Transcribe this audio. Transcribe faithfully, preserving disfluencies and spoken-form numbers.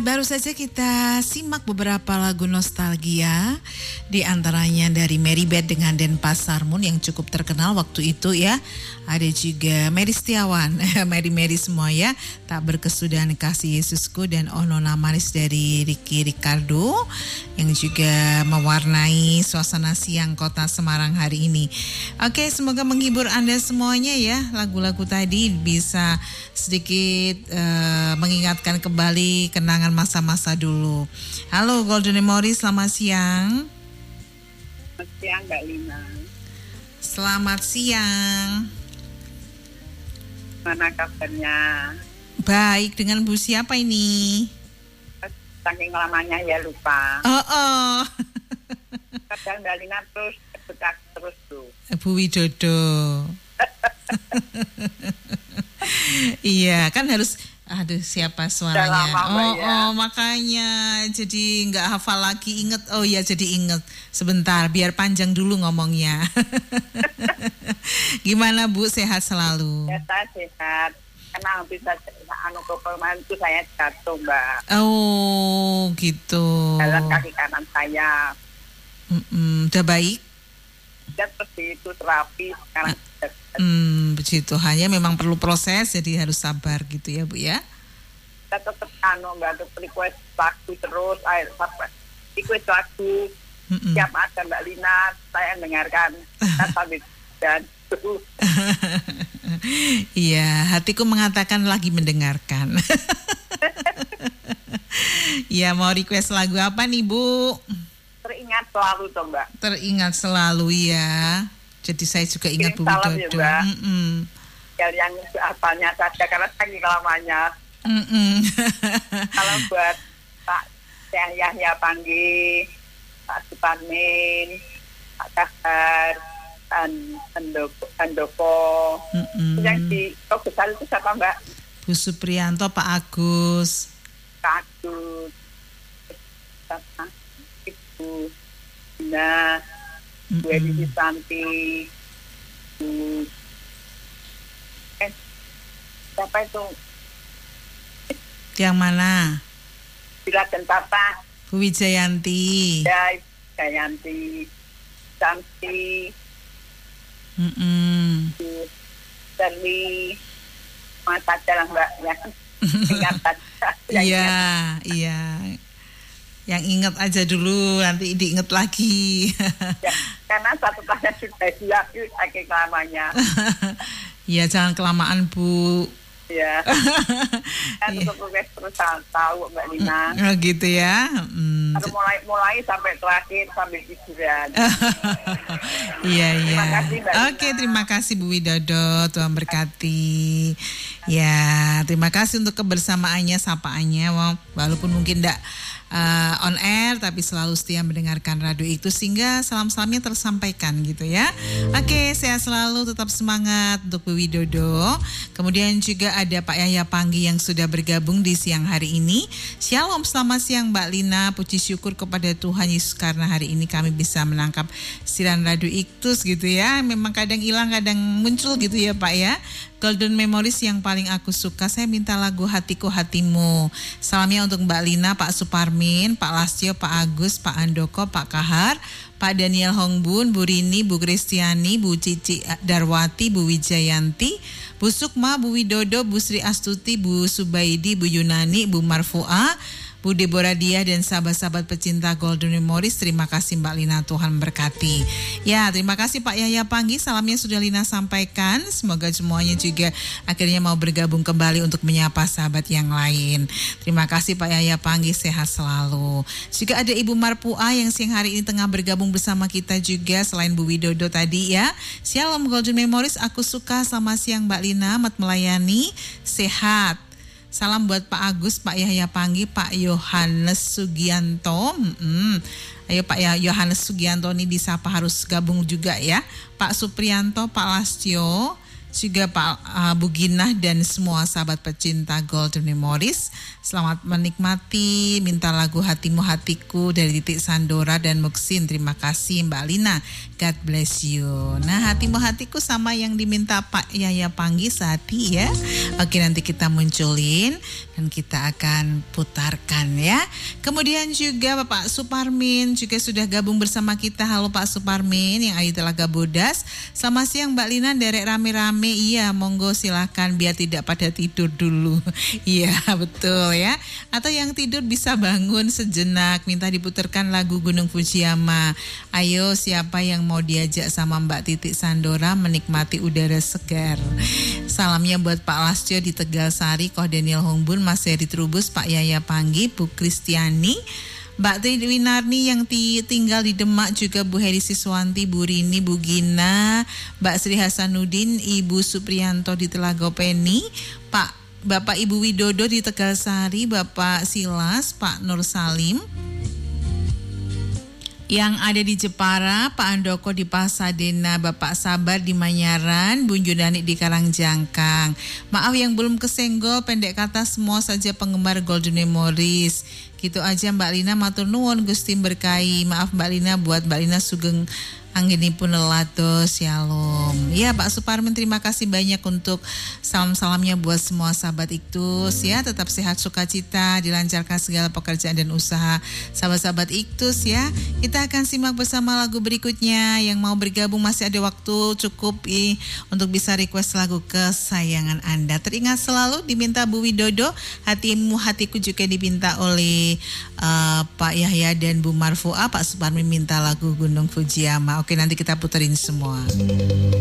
Baru saja kita simak beberapa lagu nostalgia, di antaranya dari Mary Beth dengan Denpasar Moon yang cukup terkenal waktu itu ya. Ada juga Mary Setiawan, Mary-Mary semua ya. Tak berkesudahan kasih Yesusku dan Oh Nona Manis dari Ricky Ricardo yang juga mewarnai suasana siang kota Semarang hari ini. Oke, semoga menghibur Anda semuanya ya. Lagu-lagu tadi bisa sedikit uh, mengingatkan kembali kenangan masa-masa dulu. Halo Golden Memory, selamat siang. Selamat siang Mbak Lina. Selamat siang. Mana kabarnya? Baik, dengan Bu siapa ini? Saking lamanya ya lupa. Oh oh. Kadang Mbak Lina terus betak terus tuh. Bu Widodo. Iya, kan harus aduh siapa suaranya. Lama, oh, ya. oh makanya jadi nggak hafal lagi, inget. Oh ya jadi inget. Sebentar, biar panjang dulu ngomongnya. Gimana Bu, sehat selalu? Ya, saya sehat. Karena habis anu kemarin itu saya jatuh Mbak. Oh gitu. Jalan kaki kanan saya. Mm-mm, udah baik? Ya terus itu terapi sekarang. Hmm, begitu. Hanya memang perlu proses, jadi harus sabar gitu ya Bu ya. Kita tetap anu Mbak, tetap request lagu terus, air sampai request lagu. Mm-mm. Siap ada Mbak Lina, saya dengarkan sambil dan iya, hatiku mengatakan lagi mendengarkan. Ya, mau request lagu apa nih Bu? Teringat selalu toh Mbak. Teringat selalu ya. Jadi saya juga ingat Bu Salam Widodo. ya, Mm-mm. Yang apalnya saja karena saking lamanya. Mm-mm. Kalau buat Pak Yahya Panggi, Pak Suparmin, Pak Kahar, dan Handoko, Handoko. Yang di oh, besar itu siapa Mbak? Bu Supriyanto, Pak Agus. Pak Agus, siapa? Ibu Dina, Bu Edi Santi, Bu eh, siapa itu? Yang mana? Bila dan Tata. Bu Wijayanti. Ya, Wijayanti, Santi, Mm-mm. Bu Sherly, masa jalan Mbak ya. Ingatan. Iya, iya. Yang ingat aja dulu, nanti diingat lagi. Ya, karena satu tahun sudah hilang, saking lamanya. Iya, jangan kelamaan Bu. Ya. Kan untuk terus tahu Mbak Lina. Oh gitu ya. Hmm. Harus mulai mulai sampai terakhir sampai hiburan. Iya iya. Terima kasih, Mbak Lina. Oke, terima kasih Bu Widodo. Tuhan berkati. Ya, terima kasih untuk kebersamaannya, sapaannya. Walaupun mungkin enggak uh, on air, tapi selalu setia mendengarkan radio itu sehingga salam-salamnya tersampaikan gitu ya. Oke, sehat selalu, tetap semangat untuk Bu Widodo. Kemudian juga ada Pak Yahya Panggi yang sudah bergabung di siang hari ini. Shalom, selamat siang Mbak Lina. Puji syukur kepada Tuhan Yesus karena hari ini kami bisa menangkap siaran radio Iktus gitu ya. Memang kadang hilang, kadang muncul gitu ya Pak ya. Golden Memories yang paling aku suka, saya minta lagu Hatiku Hatimu. Salamnya untuk Mbak Lina, Pak Suparmin, Pak Lastio, Pak Agus, Pak Andoko, Pak Kahar, Pak Daniel Hongbun, Bu Rini, Bu Kristiani, Bu Cici Darwati, Bu Wijayanti, Bu Sukma, Bu Widodo, Bu Sri Astuti, Bu Subaidi, Bu Yunani, Bu Marfua, Bu Deborah Dia dan sahabat-sahabat pecinta Golden Memories, terima kasih Mbak Lina, Tuhan berkati. Ya, terima kasih Pak Yahya Panggi, salamnya sudah Lina sampaikan. Semoga semuanya juga akhirnya mau bergabung kembali untuk menyapa sahabat yang lain. Terima kasih Pak Yahya Panggi, sehat selalu. Juga ada Ibu Marpua yang siang hari ini tengah bergabung bersama kita juga selain Bu Widodo tadi ya. Shalom Golden Memories, aku suka, selamat siang Mbak Lina, mat melayani, sehat. Salam buat Pak Agus, Pak Yahya Panggi, Pak Yohanes Sugianto. Hmm, ayo Pak Yohanes Sugianto ini disapa harus gabung juga ya. Pak Supriyanto, Pak Lastio, juga Pak uh, Buginah dan semua sahabat pecinta Golden Memories. Selamat menikmati, minta lagu Hatimu Hatiku dari Titik Sandora dan Muksin. Terima kasih Mbak Lina, God bless you. Nah, Hatimu Hatiku sama yang diminta Pak Yaya Panggi Sati ya. Oke, nanti kita munculin dan kita akan putarkan ya. Kemudian juga Bapak Suparmin juga sudah gabung bersama kita. Halo Pak Suparmin yang Ayu Telaga Bodas. Selamat siang Mbak Lina, derek rame-rame. Iya, monggo silakan biar tidak pada tidur dulu. Iya, betul ya. Atau yang tidur bisa bangun sejenak, minta diputarkan lagu Gunung Fujiyama. Ayo, siapa yang mau diajak sama Mbak Titik Sandora menikmati udara segar. Salamnya buat Pak Lascio di Tegal Sari, Koh Daniel Hongbun, Mas Heri Trubus, Pak Yaya Panggi, Bu Kristiani, Mbak Tri Winarni yang ti- tinggal di Demak, juga Bu Heri Siswanti, Bu Rini, Bu Gina, Mbak Sri Hasanuddin, Ibu Supriyanto di Telaga Peni, Pak Bapak Ibu Widodo di Tegal Sari, Bapak Silas, Pak Nur Salim yang ada di Jepara, Pak Andoko di Pasadena, Bapak Sabar di Manyaran, Bu Judani di Karangjangkang. Maaf yang belum kesenggol, pendek kata semua saja penggemar Golden Memories. Gitu aja Mbak Lina, matur nuwun Gusti berkahi. Maaf Mbak Lina, buat Mbak Lina sugeng anggenipun lelados, shalom. Ya Pak Suparmin, terima kasih banyak untuk salam-salamnya buat semua sahabat Iktus ya. Tetap sehat sukacita, dilancarkan segala pekerjaan dan usaha sahabat-sahabat Iktus ya. Kita akan simak bersama lagu berikutnya. Yang mau bergabung masih ada waktu cukup eh, untuk bisa request lagu kesayangan Anda. Teringat selalu diminta Bu Widodo, Hatimu Hatiku juga diminta oleh uh, Pak Yahya dan Bu Marfuah. Pak Suparmin minta lagu Gunung Fujiyama. Oke, nanti kita puterin semua.